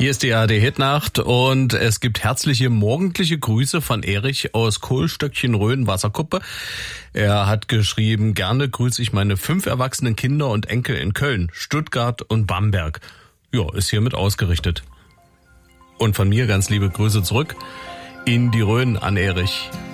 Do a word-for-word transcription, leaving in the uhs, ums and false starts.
Hier ist die A R D-Hitnacht und es gibt herzliche morgendliche Grüße von Erich aus Kohlstöckchen-Rhön, Wasserkuppe. Er hat geschrieben, gerne grüße ich meine fünf erwachsenen Kinder und Enkel in Köln, Stuttgart und Bamberg. Ja, ist hiermit ausgerichtet. Und von mir ganz liebe Grüße zurück in die Rhön an Erich.